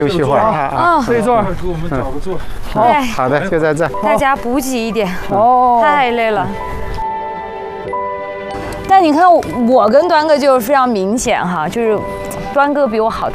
休息会儿啊。 这一座给我们找个座。 好的，就在这。 大家补给一点， 哦， 太累了。但你看，我跟端哥就非常明显哈，就是端哥比我好